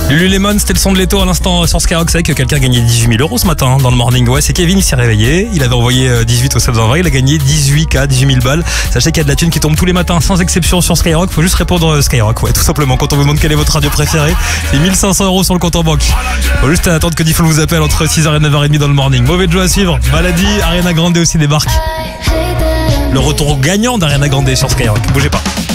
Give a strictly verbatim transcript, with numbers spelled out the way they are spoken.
Lululemon, c'était le son de l'étau à l'instant sur Skyrock. C'est vrai que quelqu'un a gagné dix-huit mille euros ce matin hein, dans le morning. Ouais, c'est Kevin, il s'est réveillé. Il avait envoyé dix-huit au sept janvier. Il a gagné dix-huit K, dix-huit mille balles. Sachez qu'il y a de la thune qui tombe tous les matins sans exception sur Skyrock. Faut juste répondre Skyrock. Ouais, tout simplement. Quand on vous demande quelle est votre radio préférée, c'est mille cinq cents euros sur le compte en banque. Faut juste attendre que Diffoul vous appelle entre six heures et neuf heures trente dans le morning. Mauvais jeu à suivre. Maladie, Ariana Grande aussi débarque. Le retour gagnant d'Ariana Grande sur Skyrock. Bougez pas.